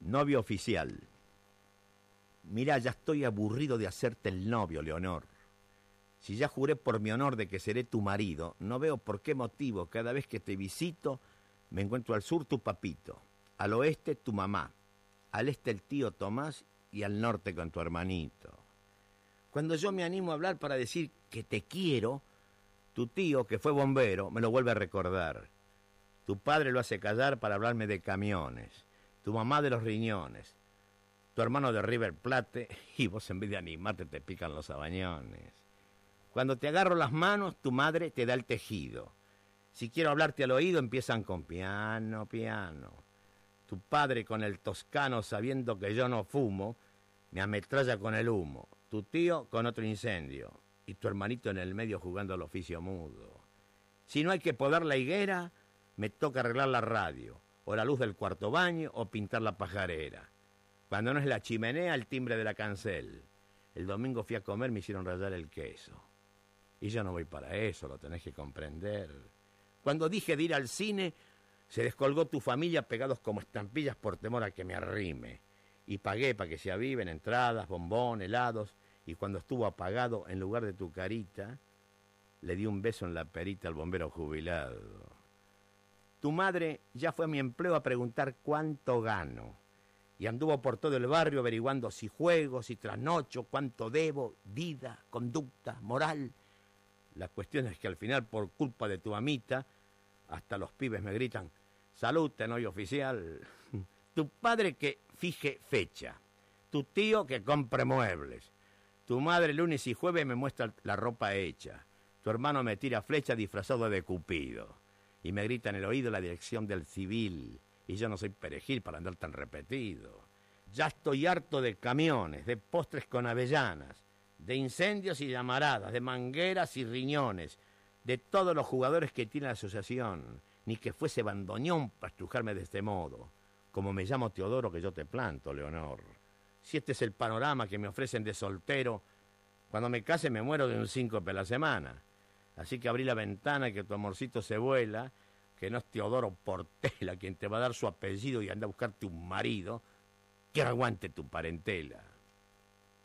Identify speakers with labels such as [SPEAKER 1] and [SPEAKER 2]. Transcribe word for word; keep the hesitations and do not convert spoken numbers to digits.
[SPEAKER 1] Novio oficial. Mirá, ya estoy aburrido de hacerte el novio, Leonor. Si ya juré por mi honor de que seré tu marido, no veo por qué motivo cada vez que te visito me encuentro al sur tu papito, al oeste tu mamá, al este el tío Tomás y al norte con tu hermanito. Cuando yo me animo a hablar para decir que te quiero, tu tío, que fue bombero, me lo vuelve a recordar. Tu padre lo hace callar para hablarme de camiones, tu mamá de los riñones, tu hermano de River Plate, y vos en vez de animarte te pican los sabañones. Cuando te agarro las manos, tu madre te da el tejido. Si quiero hablarte al oído, empiezan con piano, piano. Tu padre con el toscano, sabiendo que yo no fumo, me ametralla con el humo. Tu tío con otro incendio. Y tu hermanito en el medio jugando al oficio mudo. Si no hay que podar la higuera, me toca arreglar la radio, o la luz del cuarto baño, o pintar la pajarera. Cuando no es la chimenea, el timbre de la cancel. El domingo fui a comer, me hicieron rallar el queso. Y yo no voy para eso, lo tenés que comprender. Cuando dije de ir al cine, se descolgó tu familia pegados como estampillas por temor a que me arrime. Y pagué para que se aviven entradas, bombón, helados. Y cuando estuvo apagado, en lugar de tu carita, le di un beso en la perita al bombero jubilado. Tu madre ya fue a mi empleo a preguntar cuánto gano. Y anduvo por todo el barrio averiguando si juego, si trasnocho, cuánto debo, vida, conducta, moral. La cuestión es que al final, por culpa de tu mamita, hasta los pibes me gritan, salud, novio oficial. Tu padre que fije fecha, tu tío que compre muebles, tu madre lunes y jueves me muestra la ropa hecha, tu hermano me tira flecha disfrazado de Cupido y me grita en el oído la dirección del civil y yo no soy perejil para andar tan repetido. Ya estoy harto de camiones, de postres con avellanas, de incendios y llamaradas, de mangueras y riñones, de todos los jugadores que tiene la asociación, ni que fuese bandoneón para estrujarme de este modo. Como me llamo Teodoro, que yo te planto, Leonor. Si este es el panorama que me ofrecen de soltero, cuando me case me muero de un síncope a la semana. Así que abrí la ventana y que tu amorcito se vuela, que no es Teodoro Portela quien te va a dar su apellido y anda a buscarte un marido, que aguante tu parentela.